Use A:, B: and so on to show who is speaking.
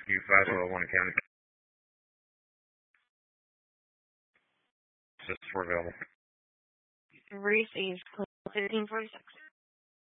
A: Rescue 501 County. Just for available.
B: Received. 1546.